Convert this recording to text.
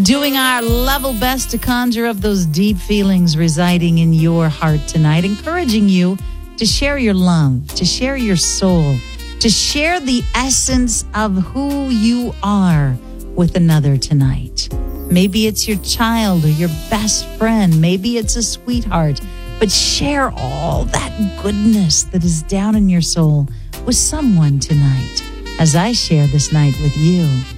doing our level best to conjure up those deep feelings residing in your heart tonight, encouraging you to share your love, to share your soul, to share the essence of who you are with another tonight. Maybe it's your child or your best friend. Maybe it's a sweetheart. But share all that goodness that is down in your soul with someone tonight, as I share this night with you.